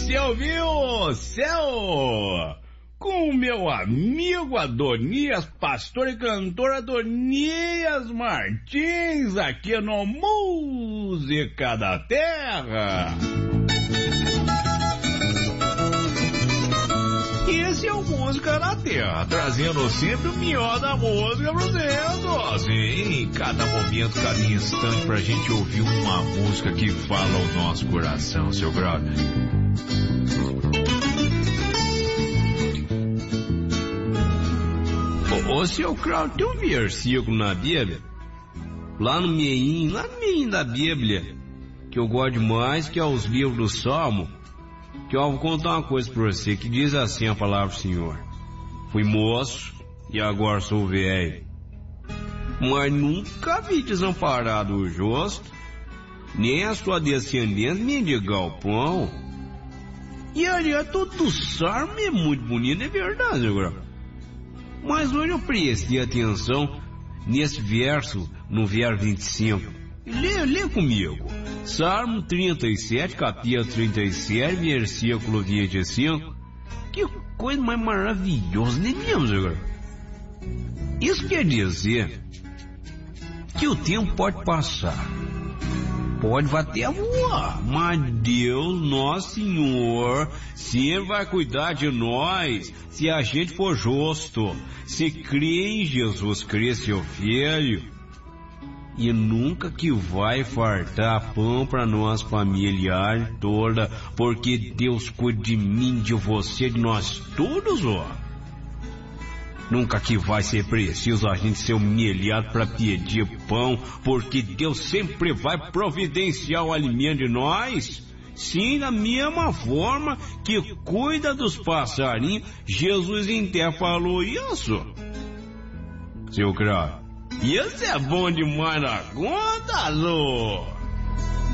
Céu, viu? Céu! Com meu amigo Adonias, pastor e cantor Adonias Martins, aqui no Música da Terra. Esse é o Música da Terra, trazendo sempre o melhor da música pro dedo. Sim, cada momento, cada instante pra gente ouvir uma música que fala ao nosso coração, seu brother. Ô, seu Claudio, tem um versículo na Bíblia, lá no meio da Bíblia, que eu gosto demais, que é os livros do Salmo, que eu vou contar uma coisa pra você, que diz assim a palavra do Senhor: fui moço e agora sou velho, mas nunca vi desamparado o justo, nem a sua descendência mendigar o pão. E ali é todo o Salmo, é muito bonito, é verdade, agora. Mas hoje eu prestei atenção nesse verso, no verso 25. Lê comigo. Salmo 37, capítulo 37, versículo 25. Que coisa mais maravilhosa, nem mesmo, agora? Isso quer dizer que o tempo pode passar, pode até voar, mas Deus, nosso Senhor, sempre vai cuidar de nós se a gente for justo, se crê em Jesus Cristo, seu Filho, e nunca que vai fartar pão para nós familiar toda, porque Deus cuida de mim, de você, de nós todos, ó. Nunca que vai ser preciso a gente ser humilhado para pedir pão, porque Deus sempre vai providenciar o alimento de nós. Sim, da mesma forma que cuida dos passarinhos, Jesus até falou isso. Seu cravo, isso é bom demais na conta, Lô.